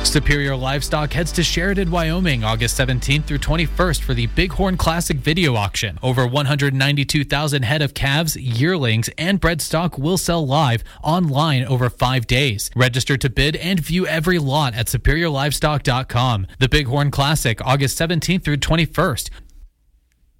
Superior Livestock heads to Sheridan, Wyoming, August 17th through 21st for the Bighorn Classic Video Auction. Over 192,000 head of calves, yearlings, and bred stock will sell live online over 5 days. Register to bid and view every lot at superiorlivestock.com. The Bighorn Classic, August 17th through 21st.